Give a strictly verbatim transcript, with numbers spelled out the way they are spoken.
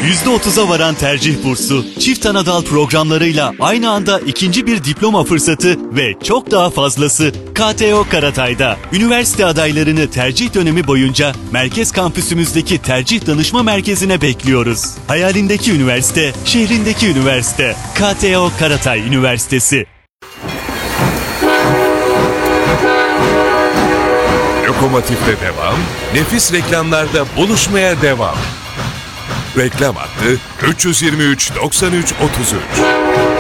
yüzde otuza varan tercih bursu, çift anadal programlarıyla aynı anda ikinci bir diploma fırsatı ve çok daha fazlası K T O Karatay'da. Üniversite adaylarını tercih dönemi boyunca merkez kampüsümüzdeki tercih danışma merkezine bekliyoruz. Hayalindeki üniversite, şehrindeki üniversite. K T O Karatay Üniversitesi. Lokomotif'te devam, nefis reklamlarda buluşmaya devam. Reklam hattı üç yüz yirmi üç doksan üç otuz üç.